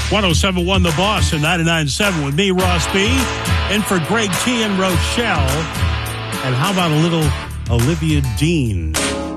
107.1 The Boss and 99.7 with me, Ross B. And for Greg T. and Rochelle. And how about a little Olivia Dean?